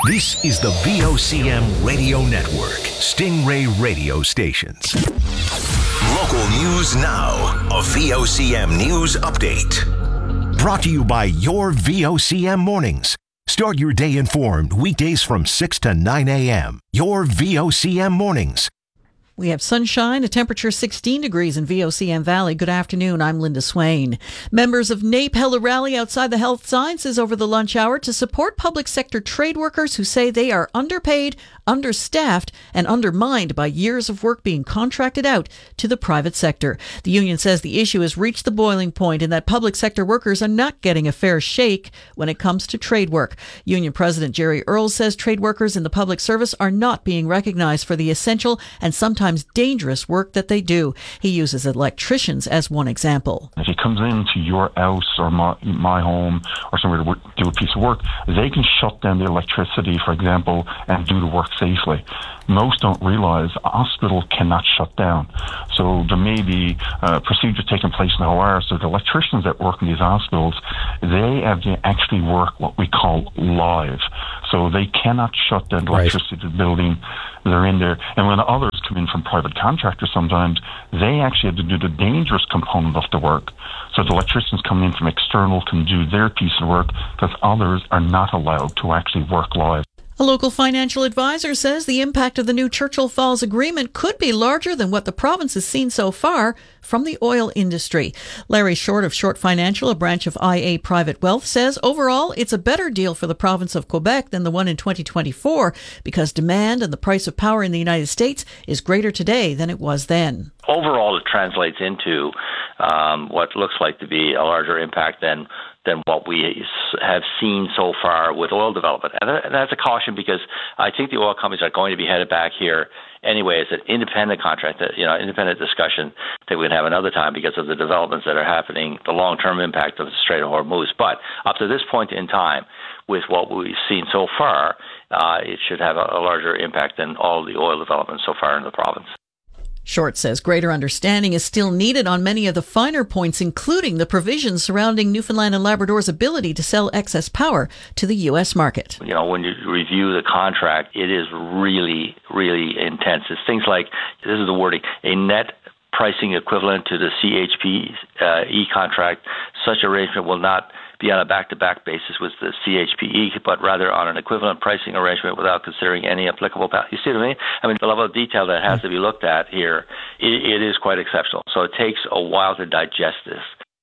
This is the VOCM Radio Network, Stingray Radio Stations. Local news now, a VOCM news update. Brought to you by your VOCM mornings. Start your day informed weekdays from 6 to 9 a.m. Your VOCM mornings. We have sunshine, a temperature 16 degrees in VOCM Valley. Good afternoon. I'm Linda Swain. Members of NAPE held a rally outside the Health Sciences over the lunch hour to support public sector trade workers who say they are underpaid, understaffed, and undermined by years of work being contracted out to the private sector. The union says the issue has reached the boiling point and that public sector workers are not getting a fair shake when it comes to trade work. Union President Jerry Earls says trade workers in the public service are not being recognized for the essential and sometimes dangerous work that they do. He uses electricians as one example. If he comes into your house or my home or somewhere to do a piece of work, they can shut down the electricity, for example, and do the work safely. Most don't realise a hospital cannot shut down. So there may be procedures taking place in the OR. So the electricians that work in these hospitals, they have to actually work what we call live. So they cannot shut down the electricity to the building. They're in there. And when others come in from private contractors sometimes, they actually have to do the dangerous component of the work. So the electricians coming in from external can do their piece of work because others are not allowed to actually work live. A local financial advisor says the impact of the new Churchill Falls agreement could be larger than what the province has seen so far from the oil industry. Larry Short of Short Financial, a branch of IA Private Wealth, says overall it's a better deal for the province of Quebec than the one in 2024 because demand and the price of power in the United States is greater today than it was then. Overall, it translates into what looks like to be a larger impact than what we have seen so far with oil development. And that's a caution because I think the oil companies are going to be headed back here anyway as an independent contract, independent discussion that we can have another time because of the developments that are happening, the long-term impact of the Strait of Hormuz. But up to this point in time, with what we've seen so far, it should have a larger impact than all the oil development so far in the province. Short says greater understanding is still needed on many of the finer points, including the provisions surrounding Newfoundland and Labrador's ability to sell excess power to the U.S. market. You know, when you review the contract, it is really, really intense. It's things like, this is the wording, a net pricing equivalent to the CHPE contract. Such arrangement will not be on a back-to-back basis with the CHPE, but rather on an equivalent pricing arrangement without considering any applicable. You see what I mean? I mean, the level of detail that has to be looked at here, it is quite exceptional. So it takes a while to digest this.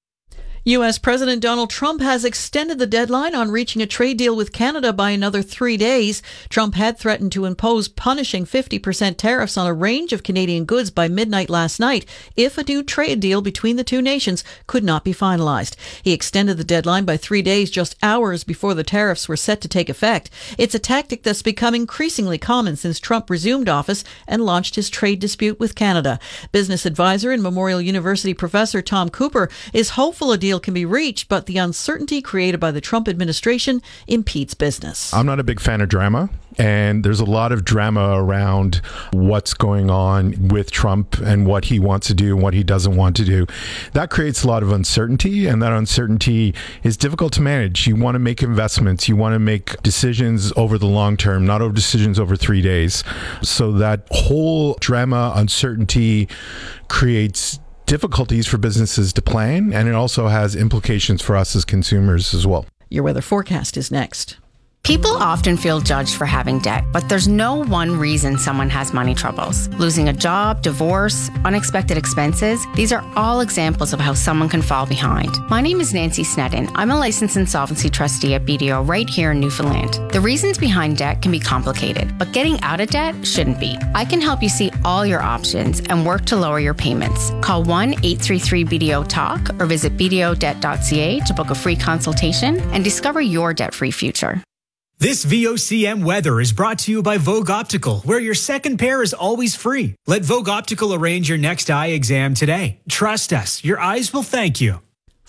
U.S. President Donald Trump has extended the deadline on reaching a trade deal with Canada by another 3 days. Trump had threatened to impose punishing 50% tariffs on a range of Canadian goods by midnight last night if a new trade deal between the two nations could not be finalized. He extended the deadline by 3 days just hours before the tariffs were set to take effect. It's a tactic that's become increasingly common since Trump resumed office and launched his trade dispute with Canada. Business advisor and Memorial University professor Tom Cooper is hopeful a deal can be reached, but the uncertainty created by the Trump administration impedes business. I'm not a big fan of drama, and there's a lot of drama around what's going on with Trump and what he wants to do and what he doesn't want to do. That creates a lot of uncertainty, and that uncertainty is difficult to manage. You want to make investments. You want to make decisions over the long term, not over decisions over 3 days. So that whole drama, uncertainty creates difficulties for businesses to plan, and it also has implications for us as consumers as well. Your weather forecast is next. People often feel judged for having debt, but there's no one reason someone has money troubles. Losing a job, divorce, unexpected expenses, these are all examples of how someone can fall behind. My name is Nancy Sneddon. I'm a licensed insolvency trustee at BDO right here in Newfoundland. The reasons behind debt can be complicated, but getting out of debt shouldn't be. I can help you see all your options and work to lower your payments. Call 1-833-BDO-TALK or visit bdodebt.ca to book a free consultation and discover your debt-free future. This VOCM weather is brought to you by Vogue Optical, where your second pair is always free. Let Vogue Optical arrange your next eye exam today. Trust us, your eyes will thank you.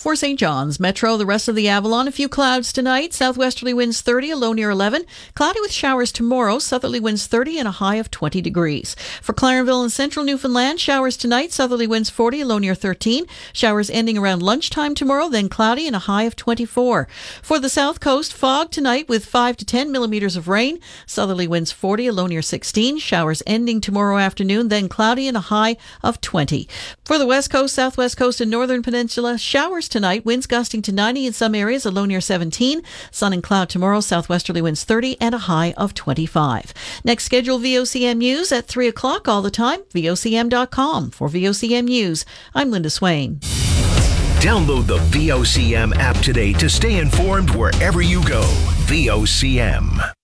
For St. John's Metro, the rest of the Avalon, a few clouds tonight. Southwesterly winds 30, a low near 11. Cloudy with showers tomorrow. Southerly winds 30 and a high of 20 degrees. For Clarenville and central Newfoundland, showers tonight. Southerly winds 40, a low near 13. Showers ending around lunchtime tomorrow, then cloudy and a high of 24. For the South Coast, fog tonight with 5 to 10 millimeters of rain. Southerly winds 40, a low near 16. Showers ending tomorrow afternoon, then cloudy and a high of 20. For the West Coast, Southwest Coast, and Northern Peninsula, showers tonight, winds gusting to 90 in some areas, a low near 17. Sun and cloud tomorrow, southwesterly winds 30 and a high of 25. Next scheduled VOCM news at 3 o'clock all the time, VOCM.com. For VOCM News, I'm Linda Swain. Download the VOCM app today to stay informed wherever you go. VOCM.